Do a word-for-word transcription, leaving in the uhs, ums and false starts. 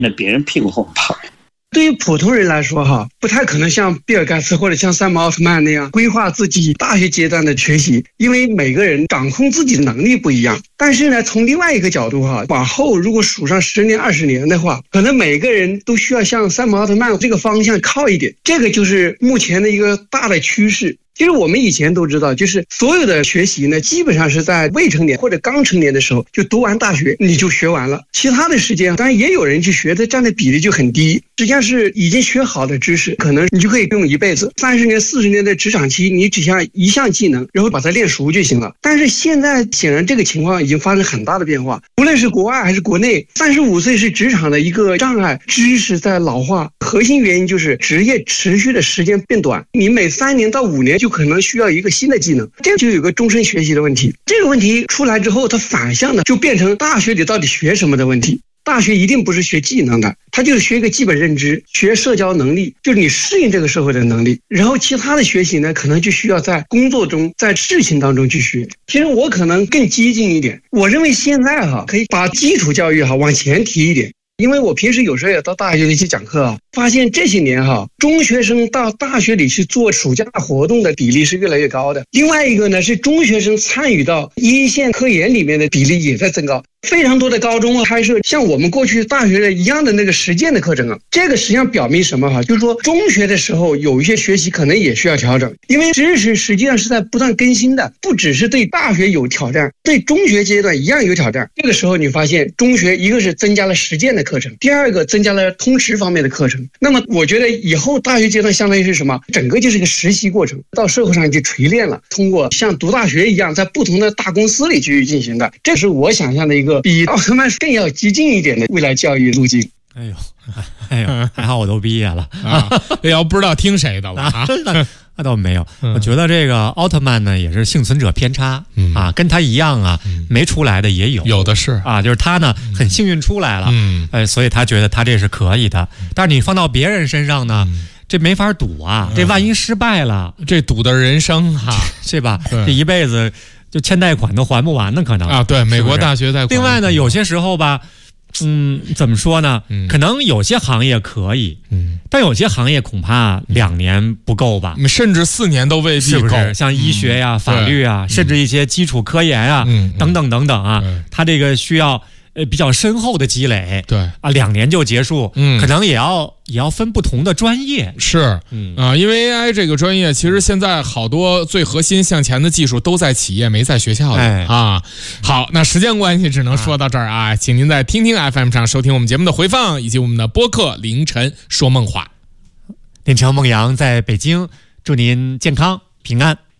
那别人屁股后跑。 对于普通人来说哈，不太可能像比尔盖茨或者像山姆奥特曼那样规划自己大学阶段的学习，因为每个人掌控自己的能力不一样。但是呢，从另外一个角度哈，往后如果数上十年二十年的话，可能每个人都需要向山姆奥特曼这个方向靠一点，这个就是目前的一个大的趋势。其实我们以前都知道，就是所有的学习呢，基本上是在未成年或者刚成年的时候就读完大学，你就学完了。其他的时间，当然也有人去学，它占的比例就很低。实际上是已经学好的知识，可能你就可以用一辈子。三十年、四十年的职场期，你只像一项技能，然后把它练熟就行了。但是现在显然这个情况已经发生很大的变化，无论是国外还是国内，三十五岁是职场的一个障碍，知识在老化。核心原因就是职业持续的时间变短，你每三年到五年就可能需要一个新的技能，这就有个终身学习的问题。这个问题出来之后，它反向的就变成大学里到底学什么的问题。大学一定不是学技能的，它就是学一个基本认知，学社交能力，就是你适应这个社会的能力。然后其他的学习呢，可能就需要在工作中，在事情当中去学。其实我可能更激进一点，我认为现在哈可以把基础教育哈往前提一点。因为我平时有时候也到大学里去讲课啊，发现这些年哈，中学生到大学里去做暑假活动的比例是越来越高的。另外一个呢，是中学生参与到一线科研里面的比例也在增高。非常多的高中开设像我们过去大学的一样的那个实践的课程啊，这个实际上表明什么哈？就是说中学的时候有一些学习可能也需要调整，因为知识实际上是在不断更新的，不只是对大学有挑战，对中学阶段一样有挑战。这个时候你发现中学一个是增加了实践的课程，第二个增加了通识方面的课程。那么我觉得以后大学阶段相当于是什么？整个就是个实习过程，到社会上去锤炼了，通过像读大学一样在不同的大公司里去进行的。这是我想象的一个比奥特曼更要激进一点的未来教育路径。 哎呦，哎呦，还好我都毕业了啊！要不知道听谁的了啊？ 那那倒没有，我觉得这个奥特曼呢也是幸存者偏差、嗯、啊，跟他一样啊、嗯，没出来的也有， 有的是啊，就是他呢很幸运出来了，嗯，哎，所以他觉得他这是可以的。但是你放到别人身上呢？嗯，这没法赌啊！这万一失败了， 嗯、这赌的人生哈、啊， 是吧？这一辈子就欠贷款都还不完呢，可能啊。对，美国大学贷款。 另外呢，有些时候吧，嗯，怎么说呢？嗯、可能有些行业可以，嗯，但有些行业恐怕两年不够吧， 嗯、甚至四年都未必够。 是不是？像医学呀、嗯、法律啊，甚至一些基础科研啊，嗯、等等等等啊，嗯、它这个需要。呃，比较深厚的积累， 对啊，两年就结束， 嗯， 可能也要也要分不同的专业， 是，嗯啊，因为 A I 这个专业，其实现在好多最核心向前的技术都在企业，没在学校里、哎、啊。好，那时间关系只能说到这儿啊，啊请您在听听 F M 上收听我们节目的回放，以及我们的播客凌晨说梦话。 凌晨梦阳在北京，祝您健康平安。